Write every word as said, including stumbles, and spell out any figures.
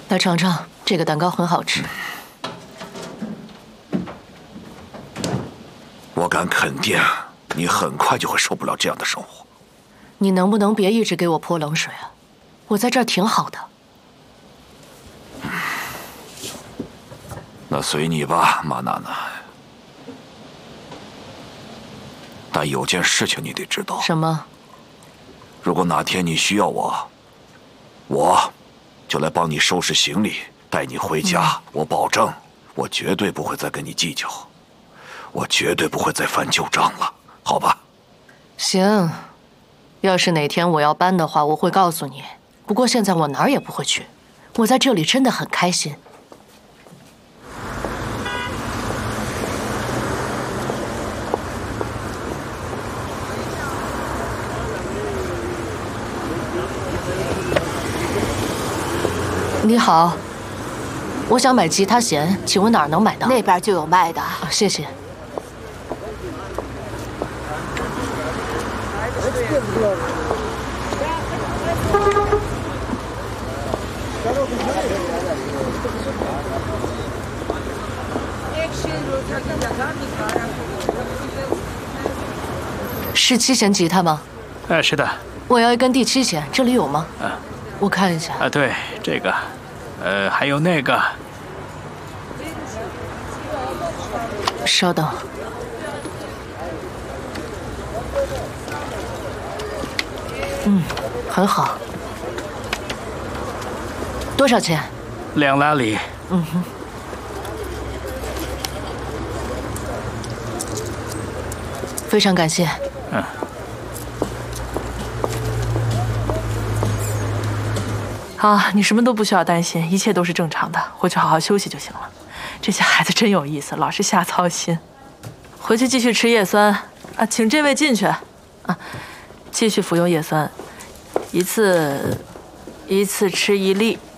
来尝尝，这个蛋糕很好吃。 我敢肯定，你很快就会受不了这样的生活。 你能不能别一直给我泼冷水啊？我在这儿挺好的。 那随你吧，马娜娜。但有件事情你得知道。 什么？ 如果哪天你需要我，我就来帮你收拾行李，带你回家。嗯、我保证，我绝对不会再跟你计较，我绝对不会再翻旧账了，好吧？ 行，要是哪天我要搬的话，我会告诉你。不过现在我哪儿也不会去，我在这里真的很开心。你好，我想买吉他弦，请问哪儿能买到？ 那边就有卖的。 啊，谢谢。是七弦吉他吗？ 哎，是的。 我要一根第七弦，这里有吗？ 嗯， 我看一下。 啊，对，这个，呃，还有那个。 稍等。嗯，很好。多少钱？ 两拉里。 嗯哼。非常感谢。 嗯。 好，你什么都不需要担心，一切都是正常的，回去好好休息就行了。这些孩子真有意思，老是瞎操心。回去继续吃叶酸啊，请这位进去啊，继续服用叶酸，一次一次吃一粒。